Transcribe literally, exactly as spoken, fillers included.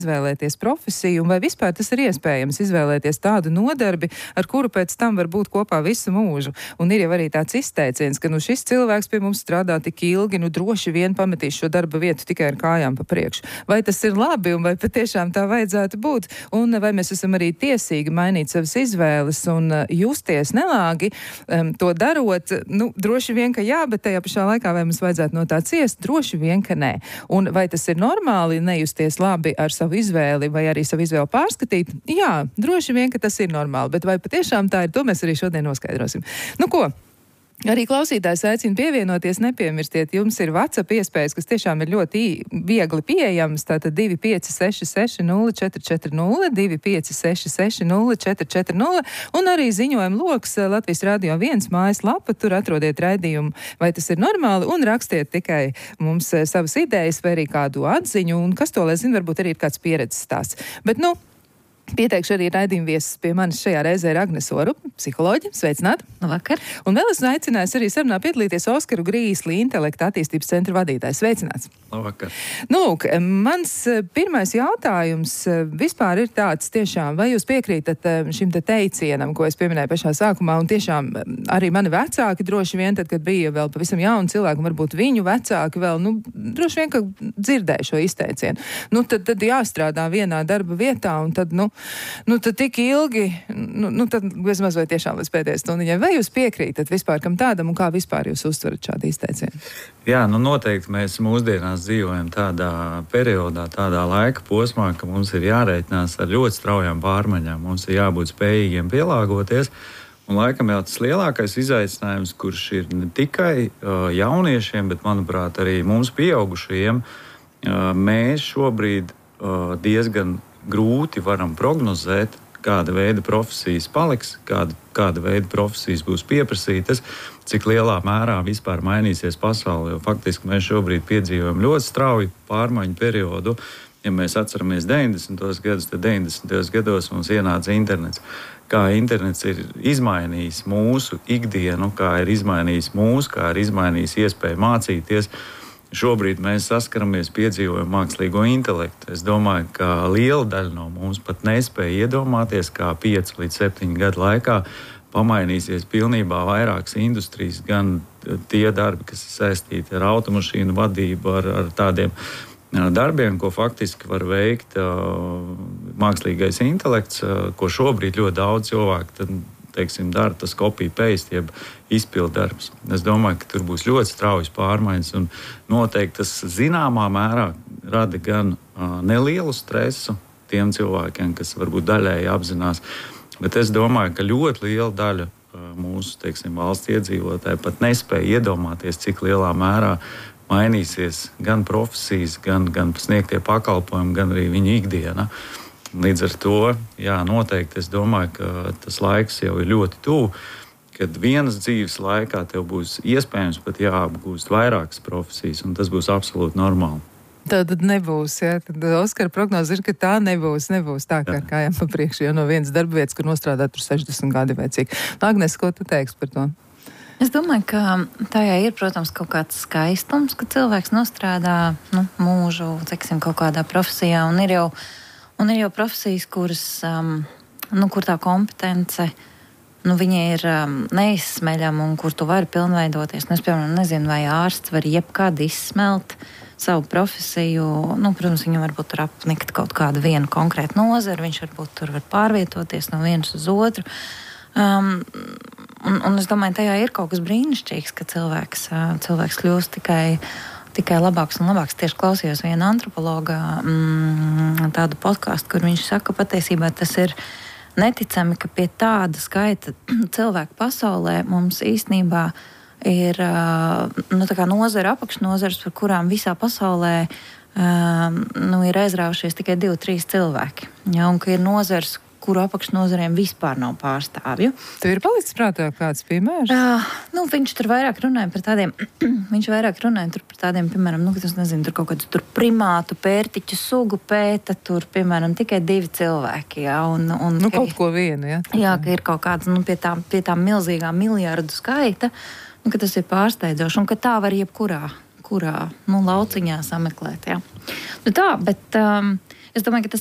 izvēlēties profesiju, un vai vispār tas ir iespējams izvēlēties tādu nodarbi, ar kuru pēc tam var būt kopā visu mūžu. Un ir jau arī tāds izteiciens, ka nu šis cilvēks pie mums strādā tik ilgi, nu droši vien pametīs šo darba vietu tikai ar kājām pa priekšu. Vai tas ir labi, un vai patiešām tā vajadzētu būt? Un vai mēs esam arī tiesīgi mainīt savas izvēles un uh, justies nelāgi, um, to darot, nu, droši vien, ka jā, bet tajā pašā laikā vai mums vajadzētu no tā ciest? Droši vien, ka nē. Un vai tas ir normāli nejusties labi ar savu izvēli vai arī savu izvēli pārskatīt? Jā, droši vien, ka tas ir normāli, bet vai patiešām tā ir, to mēs arī šodien noskaidrosim. Nu ko? Arī klausītājs aicina pievienoties, nepiemirstiet, jums ir WhatsApp iespējas, kas tiešām ir ļoti viegli pieejams, tātad divi pieci seši seši nulle četri četri nulle, divi pieci seši seši nulle četri četri nulle, un arī ziņojuma loks Latvijas Radio viens mājaslapa, tur atrodiet raidījumu, vai tas ir normāli, un rakstiet tikai mums savas idejas vai arī kādu atziņu, un kas to, lai zina, varbūt arī ir kāds pieredzes stāsts. Bet, nu, pieteikšu arī raidījumu viesus pie manis šajā reizē ir Agnes Oru, psiholoģi. Sveicināti! Labvakar! Un vēl esmu aicinājusi arī sarunā piedalīties Oskaru Grīsli, Intelekta attīstības centra vadītājs. Sveicināts! Labvakar! Nu, lūk, mans pirmais jautājums vispār ir tāds tiešām, vai jūs piekrītat šim te teicienam, ko es pieminēju pašā sākumā, un tiešām arī mani vecāki droši vien, tad, kad bija vēl pavisam jauni cilvēki, varbūt viņu vecāki vēl, nu, droši vien, ka dzirdēju šo izteicienu. Nu, tad, tad jāstrādā vienā darba vietā, un tad, nu, Nu, tad tik ilgi, nu, nu tad vismaz vai tiešām līdz pēdējai stundiņai. Vai jūs piekrītat vispār kam tādam un kā vispār jūs uztverat šādu izteicienu? Jā, nu noteikti mēs mūsdienās dzīvojam tādā periodā, tādā laika posmā, ka mums ir jārēķinās ar ļoti straujām pārmaiņām. Mums ir jābūt spējīgiem pielāgoties. Un laikam jau tas lielākais izaicinājums, kurš ir ne tikai uh, jauniešiem, bet, manuprāt, arī mums pieaugušajiem, uh, mēs šobrīd uh, diezgan grūti varam prognozēt, kāda veida profesijas paliks, kāda, kāda veida profesijas būs pieprasītas, cik lielā mērā vispār mainīsies pasaule. Jo faktiski mēs šobrīd piedzīvojam ļoti strauju pārmaiņu periodu. Ja mēs atceramies deviņdesmitos gadus, tad deviņdesmitajos gados mums ienāca internets. Kā internets ir izmainījis mūsu ikdienu, kā ir izmainījis mūsu, kā ir izmainījis iespēju mācīties. Šobrīd mēs saskaramies, piedzīvojam mākslīgo intelektu. Es domāju, ka liela daļa no mums pat nespēja iedomāties, kā piecu līdz septiņu gadu laikā pamainīsies pilnībā vairākas industrijas, gan tie darbi, kas ir saistīti ar automašīnu vadību, ar, ar tādiem darbiem, ko faktiski var veikt uh, mākslīgais intelekts, uh, ko šobrīd ļoti daudz cilvēku tad, teiksim, dara tas copy-paste, jeb izpildarbs. Es domāju, ka tur būs ļoti straujas pārmaiņas, un noteikti tas zināmā mērā rada gan uh, nelielu stresu tiem cilvēkiem, kas varbūt daļēji apzinās, bet es domāju, ka ļoti liela daļa uh, mūsu, teiksim, valsts iedzīvotāji pat nespēja iedomāties, cik lielā mērā mainīsies gan profesijas, gan, gan sniegtie pakalpojumi, gan arī viņa ikdiena. Līdz ar to, jā, noteikti es domāju, ka tas laiks jau ir ļoti tuvu, kad vienas dzīves laikā tev būs iespējams pat jāapgūst vairākas profesijas, un tas būs absolūti normāli. Tā tad nebūs, jā. Tad Oskara prognoze ir, ka tā nebūs, nebūs tā, kā ar kājām pa priekšu, jo no vienas darba vietas, kur nostrādā tur sešdesmit gadi vai cik. Agnes, ko tu teiksi par to? Es domāju, ka tajā ir, protams, kaut kāds skaistums, ka cilvēks nostrādā nu, mūžu, teiksim, kaut kādā profesijā, un ir jau Un ir jau profesijas, kuras, um, nu, kur tā kompetence, nu, viņa ir um, neizsmeļama un kur tu vari pilnveidoties. Nu, es, piemēram, nezinu, vai ārsts var jebkad izsmelt savu profesiju. Nu, protams, viņam varbūt tur apnikt kaut kādu vienu konkrētu nozaru, viņš varbūt tur var pārvietoties no vienas uz otru. Um, un, un es domāju, tajā ir kaut kas brīnišķīgs, ka cilvēks, uh, cilvēks kļūst tikai... tikai labāks un labāks. Tieši klausījos viena antropologa mm, tādu podcastu, kur viņš saka, patiesībā tas ir neticami, ka pie tāda skaita cilvēku pasaulē mums īstenībā ir nu, tā kā nozara, apakšnozars, par kurām visā pasaulē um, nu, ir aizrāvušies tikai divi, trīs cilvēki. Ja, un ka ir nozars, kuru apakšnozariem vispār nav pārstāvju. Tev ir palicis prātā kāds piemērs? Uh, nu, viņš tur vairāk runāja par tādiem, viņš vairāk runāja tur par tādiem, piemēram, nu, es nezinu, tur kaut kādu tur primātu, pērtiķu sugu pēta, tur, piemēram, tikai divi cilvēki, jā, un... un nu, ka, kaut ko vienu, jā. Jā, ka ir kaut kāds, nu, pie tām, pie tām milzīgām miljardu skaita, nu, ka tas ir pārsteidzoši, un ka tā var jebkurā, kurā, nu, lauciņā sameklēt, jā. Nu, tā, bet... Um, Es domāju, ka tas